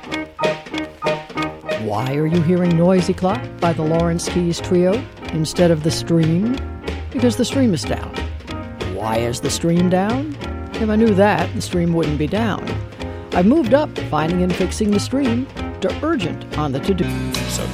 Why are you hearing Noisy Clock by the Lawrence Keys Trio instead of The Stream? Because the stream is down. Why is the stream down? If I knew that, the stream wouldn't be down. I've moved up Finding and Fixing the Stream to Urgent on the to-do. So